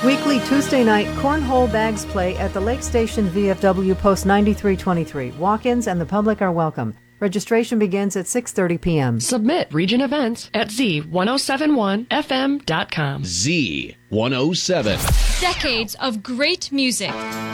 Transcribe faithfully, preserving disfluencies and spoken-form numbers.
Weekly Tuesday night cornhole bags play at the Lake Station V F W Post ninety-three twenty-three. Walk-ins and the public are welcome. Registration begins at six thirty p.m. Submit Region Events at z ten seventy-one f m dot com. Z one oh seven. Decades of great music.